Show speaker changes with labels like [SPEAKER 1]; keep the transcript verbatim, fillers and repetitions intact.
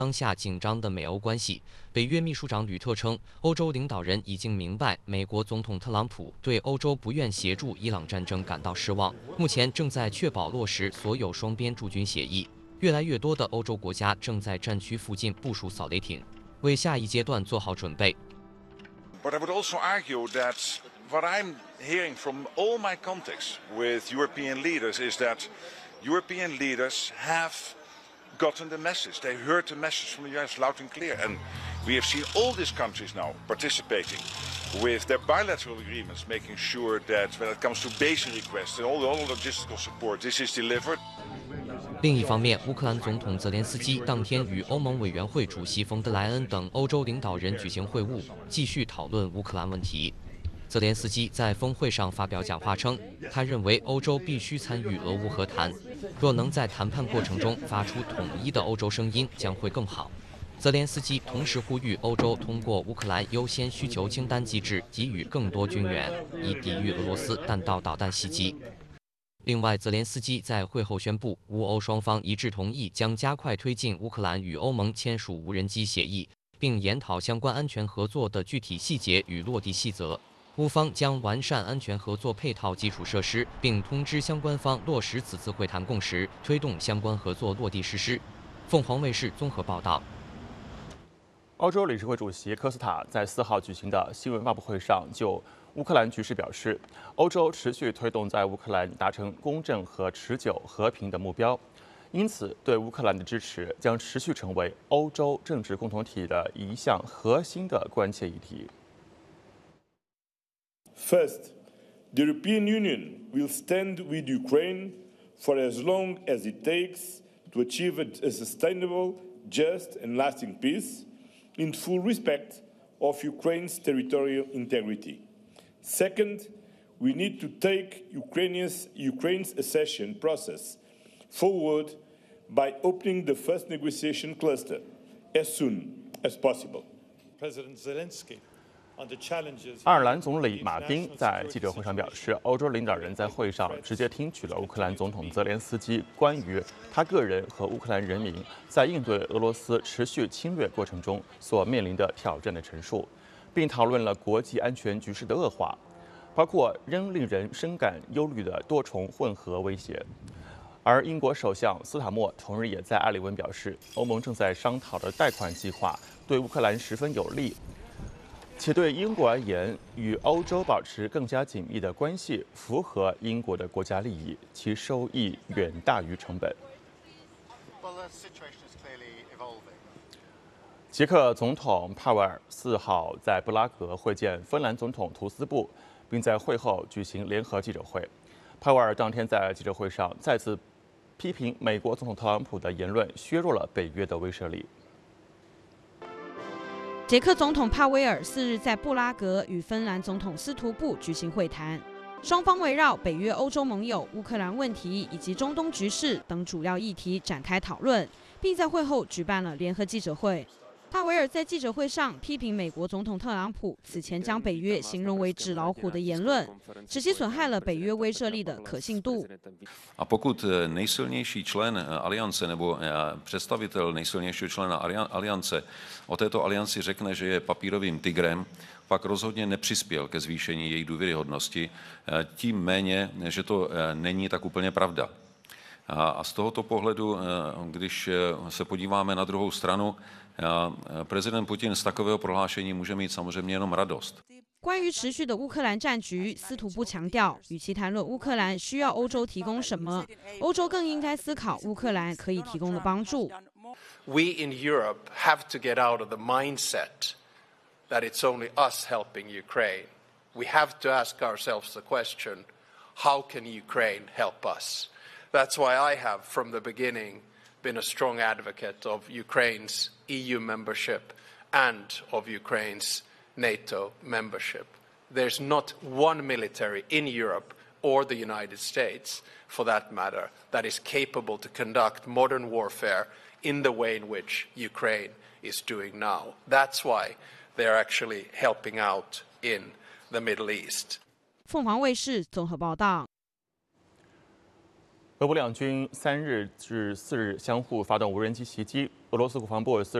[SPEAKER 1] 当下紧张的美欧关系，北约秘书长吕特称，欧洲领导人已经明白，美国总统特朗普对欧洲不愿协助伊朗战争感到失望，目前正在确保落实所有双边驻军协议。越来越多的欧洲国家正在战区附近部署扫雷艇，为下一阶段做好准备。
[SPEAKER 2] But I would also argue that what I'm hearing from all my contacts with European leaders is that European leaders have gotten the message. They heard the message from the U S loud and clear. And we have seen all these countries now participating with their bilateral agreements, making sure that when it comes to basic requests and all the other logistical support, this is delivered.
[SPEAKER 1] 另一方面，乌克兰总统泽连斯基当天与欧盟委员会主席冯德莱恩等欧洲领导人举行会晤，继续讨论乌克兰问题。泽连斯基在峰会上发表讲话称，他认为欧洲必须参与俄乌和谈，若能在谈判过程中发出统一的欧洲声音，将会更好。泽连斯基同时呼吁欧洲通过乌克兰优先需求清单机制给予更多军援，以抵御俄罗斯弹道导弹袭击。另外，泽连斯基在会后宣布，乌欧双方一致同意将加快推进乌克兰与欧盟签署无人机协议，并研讨相关安全合作的具体细节与落地细则。乌方将完善安全合作配套基础设施，并通知相关方落实此次会谈共识，推动相关合作落地实施。凤凰卫视综合报道。
[SPEAKER 3] 欧洲理事会主席科斯塔在四号举行的新闻发布会上就乌克兰局势表示，欧洲持续推动在乌克兰达成公正和持久和平的目标，因此对乌克兰的支持将持续成为欧洲政治共同体的一项核心的关切议题。
[SPEAKER 4] First, the European Union will stand with Ukraine for as long as it takes to achieve a sustainable, just and lasting peace in full respect of Ukraine's territorial integrity. Second, we need to take Ukraine's, Ukraine's accession process forward by opening the first negotiation cluster as soon as possible.
[SPEAKER 5] President Zelensky.
[SPEAKER 3] 爱尔兰总理马丁在记者会上表示，欧洲领导人在会上直接听取了乌克兰总统泽连斯基关于他个人和乌克兰人民在应对俄罗斯持续侵略过程中所面临的挑战的陈述，并讨论了国际安全局势的恶化，包括仍令人深感忧虑的多重混合威胁。而英国首相斯塔默同日也在埃里温表示，欧盟正在商讨的贷款计划对乌克兰十分有利。且对英国而言，与欧洲保持更加紧密的关系符合英国的国家利益，其收益远大于成本。捷克总统帕维尔四号在布拉格会见芬兰总统图斯布，并在会后举行联合记者会。帕维尔当天在记者会上再次批评美国总统特朗普的言论削弱了北约的威慑力。
[SPEAKER 6] 捷克总统帕威尔四日在布拉格与芬兰总统斯图布举行会谈，双方围绕北约欧洲盟友、乌克兰问题以及中东局势等主要议题展开讨论，并在会后举办了联合记者会。帕维尔在记者会上批评美国总统特朗普此前将北约形容为纸老虎的言论，直接损害了北约威慑力的可信度。
[SPEAKER 7] A pokud nejsilnější člen aliance nebo představitel nejsilnějšího člena aliance o této alianci řekne, že je papírovým tigrem, pak rozhodně nepřispěl ke zvýšení její důvěryhodnosti, tím méně, že to není tak úplně pravda. A z tohoto pohledu, když se podíváme na druhou stranu, prezident Putin z takového prohlášení může mít samozřejmě jenom radost.
[SPEAKER 6] 关于持续的乌克兰战局，斯图布强调，与其谈论乌克兰需要欧洲提供什么，欧洲更应该思考乌克兰可以提供的帮助。
[SPEAKER 8] We in Europe have to get out of the mindset that it's only us helping Ukraine. We have to ask ourselves the question, how can Ukraine help us? That's why I have, from the beginning, been a strong advocate of Ukraine's E U membership and of Ukraine's NATO membership. There's not one military in Europe or the United States, for that matter, that is capable to conduct modern warfare in the way in which Ukraine is doing now. That's why they're actually helping out in the Middle East.
[SPEAKER 6] 凤凰卫视综合报道。
[SPEAKER 3] 俄乌两军三日至四日相互发动无人机袭击， 俄罗斯国防部